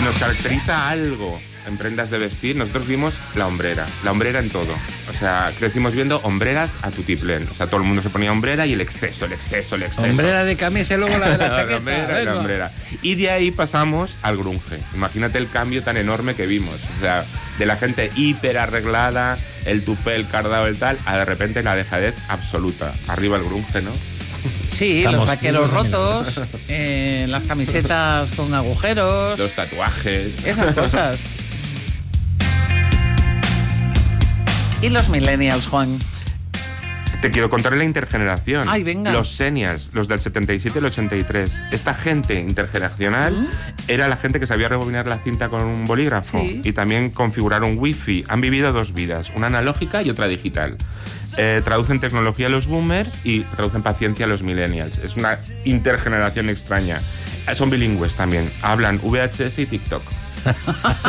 nos caracteriza algo en prendas de vestir, nosotros vimos la hombrera en todo. O sea, crecimos viendo hombreras a tutiplén. O sea, todo el mundo se ponía hombrera y el exceso. Hombrera de camisa y luego la de la chaqueta. la hombrera. Y de ahí pasamos al grunge. Imagínate el cambio tan enorme que vimos. O sea, de la gente hiper arreglada, el tupé, el cardado, el tal, a de repente la dejadez absoluta. Arriba el grunge, ¿no? Sí, los vaqueros rotos, las camisetas con agujeros, los tatuajes, esas cosas. ¿Y los millennials, Juan? Te quiero contar la intergeneración. Ay, venga. Los seniors, los del 77 y el 83. Esta gente intergeneracional era la gente que sabía rebobinar la cinta con un bolígrafo y también configurar un wifi. Han vivido dos vidas, una analógica y otra digital. Traducen tecnología a los boomers y traducen paciencia a los millennials. Es una intergeneración extraña. Son bilingües también. Hablan VHS y TikTok.